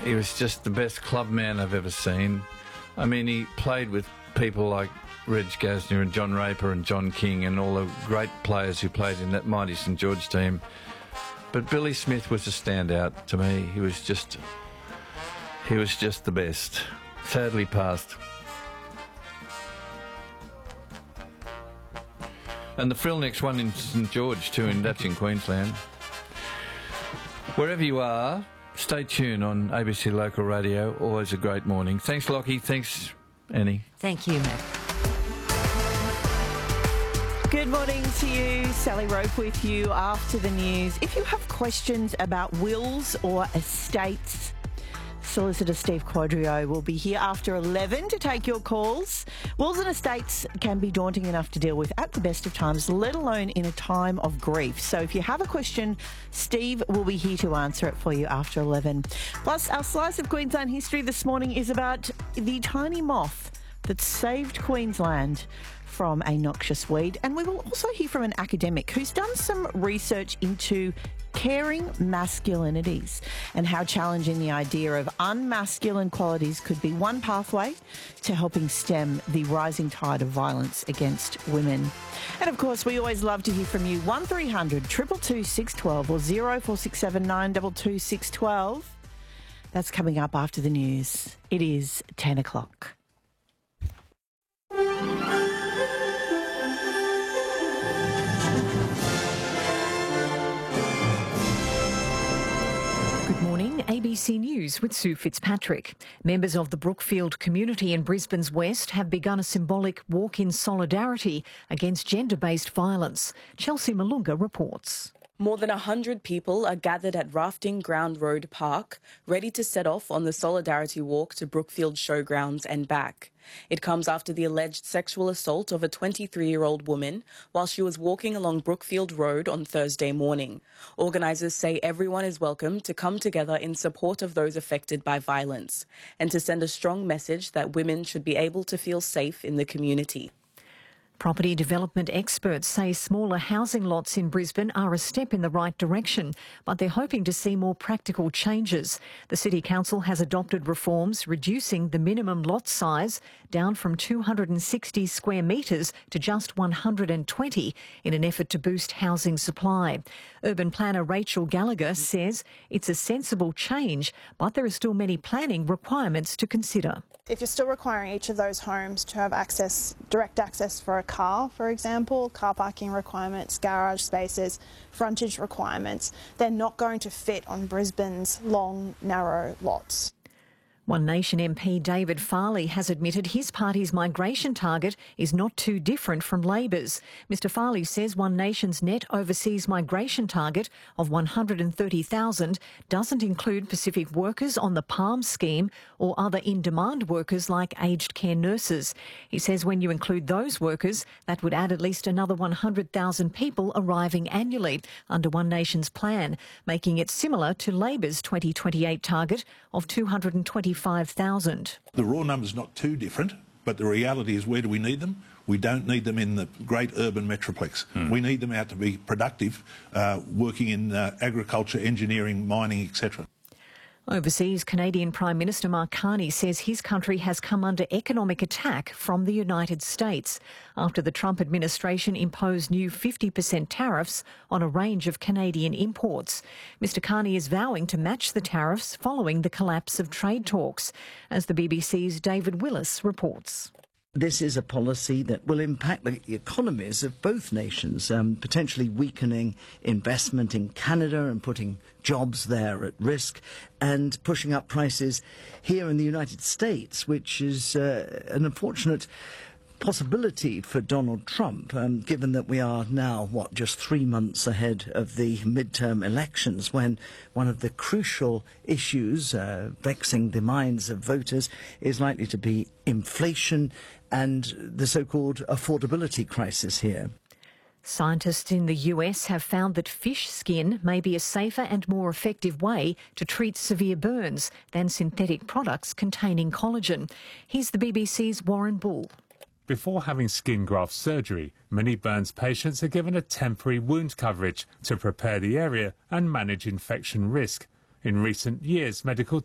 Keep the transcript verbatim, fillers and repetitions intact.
he was just the best club man I've ever seen. I mean, he played with people like Reg Gasnier and John Raper and John King and all the great players who played in that mighty St George team. But Billy Smith was a standout to me. He was just, he was just the best. Sadly passed. And the Frillnex won in St George too, and that's in Queensland. Wherever you are, stay tuned on A B C Local Radio. Always a great morning. Thanks, Lockie. Thanks, Annie. Thank you, Matt. Good morning to you. Sally Rope with you after the news. If you have questions about wills or estates, Solicitor Steve Quadrio will be here after eleven to take your calls. Wills and estates can be daunting enough to deal with at the best of times, let alone in a time of grief. So if you have a question, Steve will be here to answer it for you after eleven. Plus, our slice of Queensland history this morning is about the tiny moth that saved Queensland from a noxious weed. And we will also hear from an academic who's done some research into caring masculinities and how challenging the idea of unmasculine qualities could be one pathway to helping stem the rising tide of violence against women. And of course, we always love to hear from you. one three hundred, two two two, six one two or zero four six seven, nine two two, six one two. That's coming up after the news. It is ten o'clock. A B C News with Sue Fitzpatrick. Members of the Brookfield community in Brisbane's West have begun a symbolic walk in solidarity against gender-based violence. Chelsea Malunga reports. More than one hundred people are gathered at Rafting Ground Road Park, ready to set off on the Solidarity Walk to Brookfield Showgrounds and back. It comes after the alleged sexual assault of a twenty-three-year-old woman while she was walking along Brookfield Road on Thursday morning. Organisers say everyone is welcome to come together in support of those affected by violence and to send a strong message that women should be able to feel safe in the community. Property development experts say smaller housing lots in Brisbane are a step in the right direction, but they're hoping to see more practical changes. The City Council has adopted reforms reducing the minimum lot size down from two hundred sixty square metres to just one hundred twenty in an effort to boost housing supply. Urban planner Rachel Gallagher says it's a sensible change, but there are still many planning requirements to consider. If you're still requiring each of those homes to have access, direct access for a car, for example, car parking requirements, garage spaces, frontage requirements, they're not going to fit on Brisbane's long, narrow lots. One Nation M P David Farley has admitted his party's migration target is not too different from Labor's. Mister Farley says One Nation's net overseas migration target of one hundred thirty thousand doesn't include Pacific workers on the PALM scheme or other in-demand workers like aged care nurses. He says when you include those workers, that would add at least another one hundred thousand people arriving annually under One Nation's plan, making it similar to Labor's twenty twenty-eight target of two hundred twenty-five thousand. The raw number's not too different, but the reality is, where do we need them? We don't need them in the great urban metroplex. Hmm. We need them out to be productive, uh, working in uh, agriculture, engineering, mining, et cetera. Overseas, Canadian Prime Minister Mark Carney says his country has come under economic attack from the United States after the Trump administration imposed new fifty percent tariffs on a range of Canadian imports. Mister Carney is vowing to match the tariffs following the collapse of trade talks, as the B B C's David Willis reports. This is a policy that will impact the economies of both nations, um, potentially weakening investment in Canada and putting jobs there at risk, and pushing up prices here in the United States, which is uh, an unfortunate possibility for Donald Trump, um, given that we are now, what, just three months ahead of the midterm elections, when one of the crucial issues uh, vexing the minds of voters is likely to be inflation and the so-called affordability crisis here. Scientists in the U S have found that fish skin may be a safer and more effective way to treat severe burns than synthetic products containing collagen. Here's the B B C's Warren Bull. Before having skin graft surgery, many burns patients are given a temporary wound coverage to prepare the area and manage infection risk. In recent years, medical